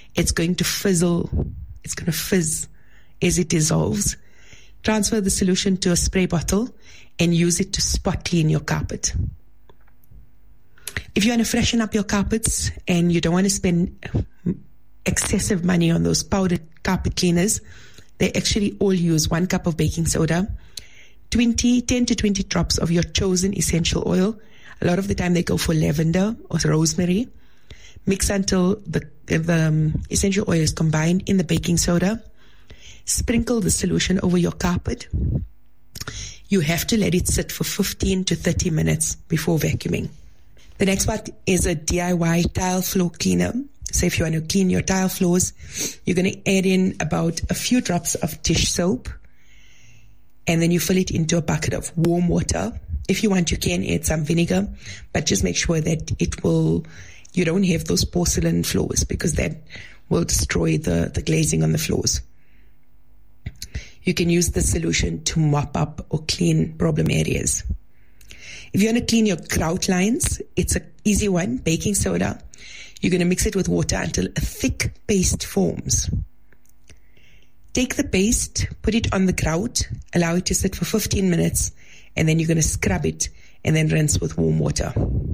it's going to fizzle. It's going to fizz as it dissolves. Transfer the solution to a spray bottle and use it to spot clean your carpet. If you want to freshen up your carpets and you don't want to spend excessive money on those powdered carpet cleaners, they actually all use 1 cup of baking soda, 10 to 20 drops of your chosen essential oil. A lot of the time they go for lavender or rosemary. Mix until the essential oil is combined in the baking soda. Sprinkle the solution over your carpet. You have to let it sit for 15 to 30 minutes before vacuuming. The next part is a DIY tile floor cleaner. So if you want to clean your tile floors, you're going to add in about a few drops of dish soap, and then you fill it into a bucket of warm water. If you want, you can add some vinegar, but just make sure that you don't have those porcelain floors, because that will destroy the glazing on the floors. You can use the solution to mop up or clean problem areas. If you want to clean your grout lines, it's an easy one. Baking soda. You're going to mix it with water until a thick paste forms. Take the paste, put it on the grout, allow it to sit for 15 minutes, and then you're going to scrub it and then rinse with warm water.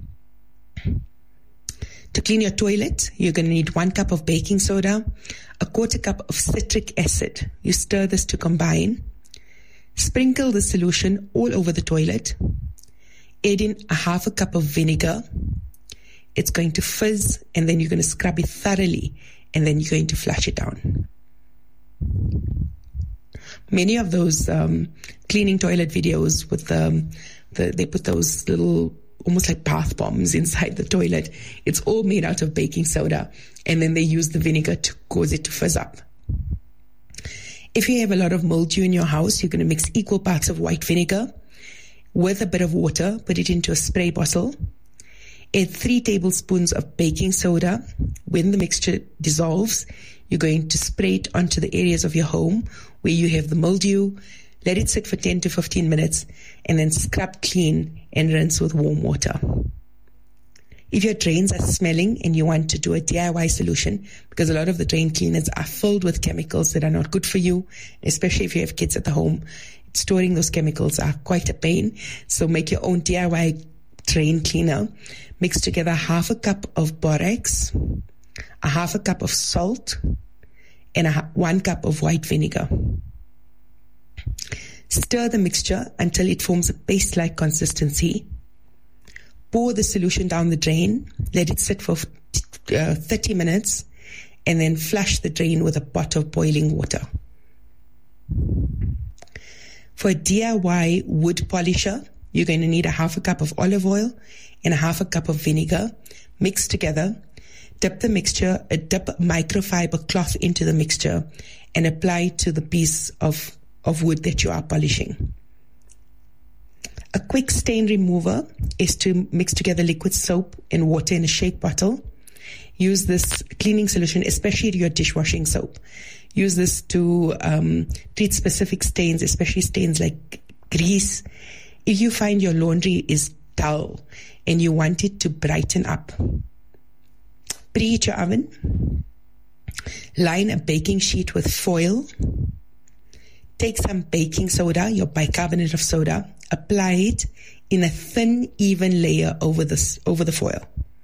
To clean your toilet, you're going to need 1 cup of baking soda, a 1/4 cup of citric acid. You stir this to combine. Sprinkle the solution all over the toilet. Add in a 1/2 cup of vinegar. It's going to fizz, and then you're going to scrub it thoroughly, and then you're going to flush it down. Many of those cleaning toilet videos with they put those little, almost like bath bombs inside the toilet. It's all made out of baking soda, and then they use the vinegar to cause it to fizz up. If you have a lot of mildew in your house, you're going to mix equal parts of white vinegar with a bit of water, put it into a spray bottle. Add 3 tablespoons of baking soda. When the mixture dissolves, you're going to spray it onto the areas of your home where you have the mildew. Let it sit for 10 to 15 minutes, and then scrub clean and rinse with warm water. If your drains are smelling and you want to do a DIY solution, because a lot of the drain cleaners are filled with chemicals that are not good for you, especially if you have kids at the home, storing those chemicals are quite a pain. So make your own DIY drain cleaner. Mix together 1/2 cup of borax, 1/2 cup of salt, and 1 cup of white vinegar. Stir the mixture until it forms a paste-like consistency. Pour the solution down the drain. Let it sit for 30 minutes, and then flush the drain with a pot of boiling water. For a DIY wood polisher, you're going to need 1/2 cup of olive oil and 1/2 cup of vinegar. Mix together. Dip the mixture, dip microfiber cloth into the mixture, and apply to the piece of wood that you are polishing. A quick stain remover is to mix together liquid soap and water in a shake bottle. Use this cleaning solution, especially your dishwashing soap. Use this to treat specific stains, especially stains like grease. If you find your laundry is dull and you want it to brighten up, preheat your oven. Line a baking sheet with foil. Take some baking soda, your bicarbonate of soda, apply it in a thin, even layer over the foil.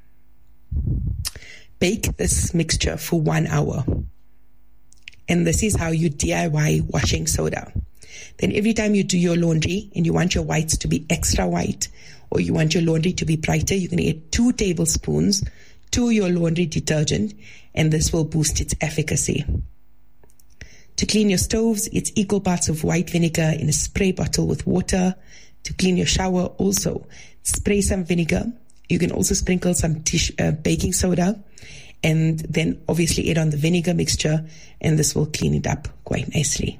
Bake this mixture for 1 hour. And this is how you DIY washing soda. Then every time you do your laundry and you want your whites to be extra white, or you want your laundry to be brighter, you can add 2 tablespoons to your laundry detergent, and this will boost its efficacy. To clean your stoves, it's equal parts of white vinegar in a spray bottle with water. To clean your shower, also spray some vinegar. You can also sprinkle some baking soda, and then obviously add on the vinegar mixture, and this will clean it up quite nicely.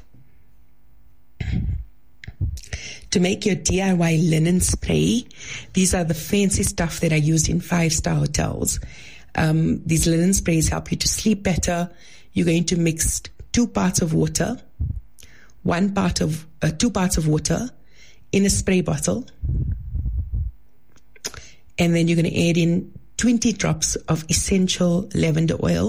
To make your DIY linen spray, these are the fancy stuff that are used in 5-star hotels. These linen sprays help you to sleep better. You're going to mix 2 parts of water, 2 parts of water in a spray bottle, and then you're going to add in 20 drops of essential lavender oil.